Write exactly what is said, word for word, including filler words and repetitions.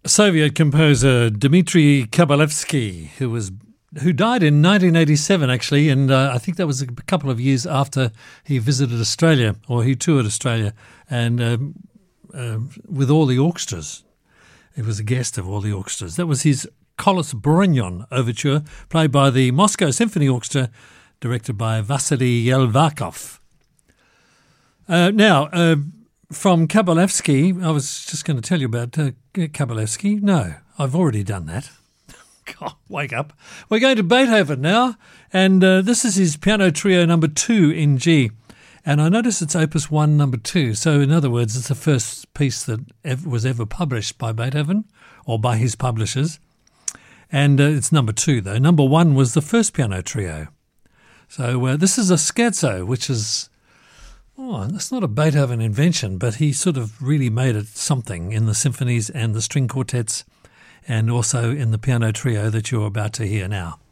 Soviet composer Dmitry Kabalevsky, who was who died in nineteen eighty-seven, actually, and uh, I think that was a couple of years after he visited Australia, or he toured Australia, and um, uh, with all the orchestras. He was a guest of all the orchestras. That was his Kolos Boronyon overture, played by the Moscow Symphony Orchestra, directed by Vasily Yelvakov. Uh, now, uh, from Kabalevsky, I was just going to tell you about uh, Kabalevsky. No, I've already done that. God, wake up. We're going to Beethoven now, and uh, this is his Piano Trio number two in G. And I notice it's Opus one, number two. So, in other words, it's the first piece that ever was ever published by Beethoven, or by his publishers. And uh, it's number two, though. Number one was the first Piano Trio. So, uh, this is a scherzo, which is... Oh, that's not a Beethoven invention, but he sort of really made it something in the symphonies and the string quartets, and also in the piano trio that you're about to hear now.